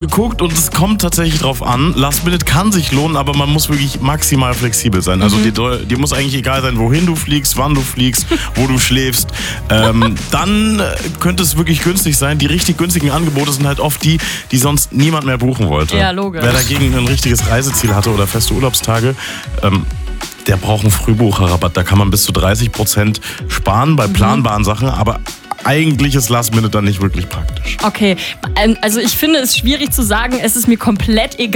geguckt und es kommt tatsächlich drauf an. Last Minute kann sich lohnen, aber man muss wirklich maximal flexibel sein. Also dir muss eigentlich egal sein, wohin du fliegst, wann du fliegst, wo du schläfst. Dann könnte es wirklich günstig sein. Die richtig günstigen Angebote sind halt oft die sonst niemand mehr buchen wollte. Ja, logisch. Wer dagegen ein richtiges Reiseziel hatte oder feste Urlaubstage, der braucht einen Frühbucherrabatt. Da kann man bis zu 30% sparen bei planbaren Sachen, aber eigentlich ist Last Minute dann nicht wirklich praktisch. Okay, also ich finde es schwierig zu sagen, es ist mir komplett egal.